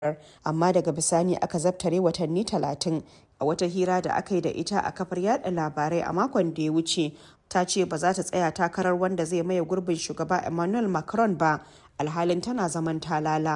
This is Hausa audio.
amma daga bisani aka zabtare watanni 30. A wata hira da aka yi da ita a kafar yada labarai a makon da ya wuce, ta ce ba za ta tsaya takarar wanda zai maye gurbin shugaba Emmanuel Macron ba, alhalin tana zaman talala.